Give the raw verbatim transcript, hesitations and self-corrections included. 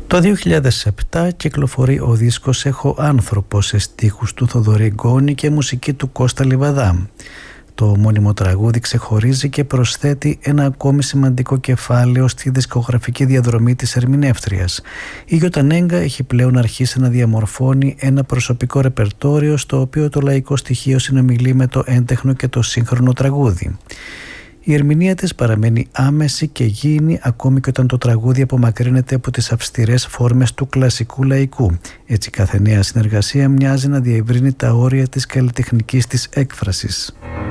Το δύο χιλιάδες επτά κυκλοφορεί ο δίσκος «Έχω άνθρωπο» σε στίχους του Θοδωρή Γκόνη και μουσική του Κώστα Λιβαδά. Το μόνιμο τραγούδι ξεχωρίζει και προσθέτει ένα ακόμη σημαντικό κεφάλαιο στη δισκογραφική διαδρομή της ερμηνεύτριας. Η Γιώτα Νέγκα έχει πλέον αρχίσει να διαμορφώνει ένα προσωπικό ρεπερτόριο στο οποίο το λαϊκό στοιχείο συνομιλεί με το έντεχνο και το σύγχρονο τραγούδι. Η ερμηνεία της παραμένει άμεση και γήινη ακόμη και όταν το τραγούδι απομακρύνεται από τις αυστηρές φόρμες του κλασικού λαϊκού. Έτσι κάθε νέα συνεργασία μοιάζει να διευρύνει τα όρια της καλλιτεχνικής της έκφρασης.